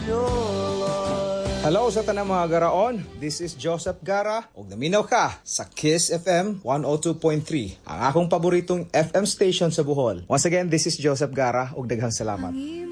Hello sa tanang mga garaon. This is Joseph Gara ug naminaw ka sa Kiss FM 102.3, ang akong paboritong FM station sa Bohol. Once again, this is Joseph Gara ug daghang salamat.